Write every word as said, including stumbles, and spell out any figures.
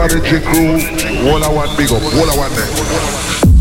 Gravity crew, all I want big up, all I want there.